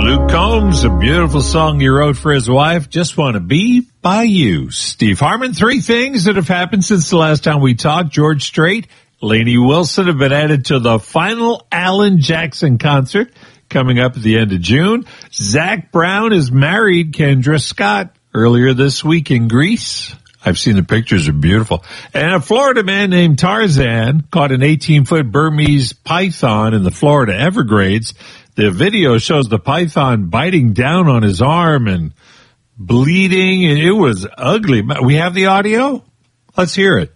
Luke Combs, a beautiful song he wrote for his wife, Just Want to Be By You. Steve Harmon, 3 things that have happened since the last time we talked. George Strait, Lainey Wilson have been added to the final Alan Jackson concert coming up at the end of June. Zach Brown has married Kendra Scott earlier this week in Greece. I've seen the pictures, are beautiful. And a Florida man named Tarzan caught an 18-foot Burmese python in the Florida Everglades. The video shows the python biting down on his arm and bleeding, and it was ugly. We have the audio? Let's hear it.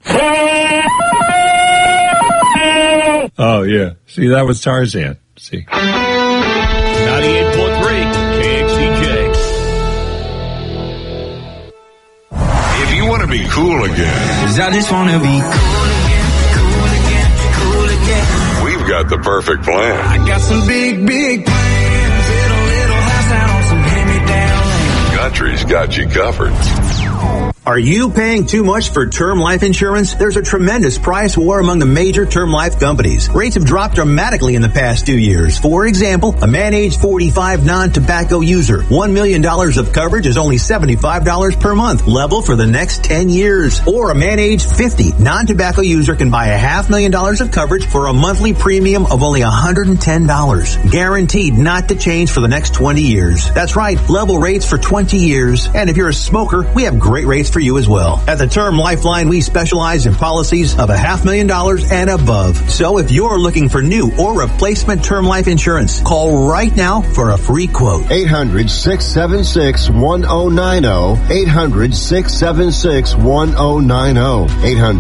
Oh, yeah. See, that was Tarzan. See. 98.3 KXDJ. If you want to be cool again, 'cause I just want to be cool again. we've got the perfect plan. I got some big plans. Little house out on some hand-me-down land. Country's got you covered. Are you paying too much for term life insurance? There's a tremendous price war among the major term life companies. Rates have dropped dramatically in the past 2 years. For example, a man age 45 non-tobacco user, $1 million of coverage is only $75 per month, level for the next 10 years. Or a man age 50 non-tobacco user can buy $500,000 of coverage for a monthly premium of only $110. Guaranteed not to change for the next 20 years. That's right, level rates for 20 years. And if you're a smoker, we have great rates for you as well. At the Term Lifeline, we specialize in policies of $500,000 and above. So if you're looking for new or replacement term life insurance, call right now for a free quote. 800-676-1090. 800-676-1090.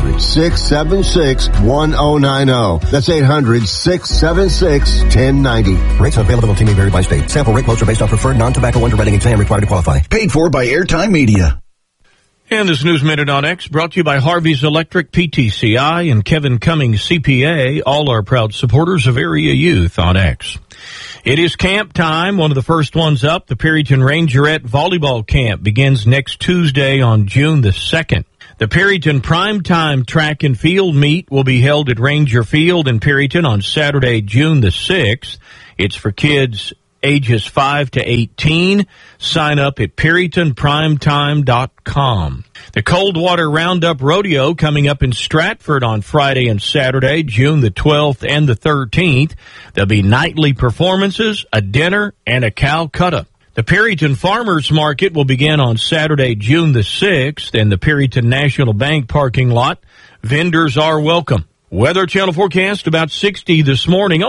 800-676-1090. That's 800-676-1090. Rates and availability may vary by state. Sample rate quotes are based on preferred non-tobacco underwriting exam required to qualify. Paid for by Airtime Media. And this News Minute on X brought to you by Harvey's Electric, PTCI, and Kevin Cummings, CPA, all are proud supporters of Area Youth on X. It is camp time, one of the first ones up. The Perryton Rangerette Volleyball Camp begins next Tuesday on June the 2nd. The Perryton Primetime Track and Field Meet will be held at Ranger Field in Perryton on Saturday, June the 6th. It's for kids ages 5 to 18. Sign up at PerrytonPrimetime.com. The Coldwater Roundup Rodeo coming up in Stratford on Friday and Saturday, June the 12th and the 13th. There'll be nightly performances, a dinner, and a Calcutta. The Perryton Farmers Market will begin on Saturday, June the 6th, in the Perryton National Bank parking lot. Vendors are welcome. Weather Channel forecast about 60 this morning.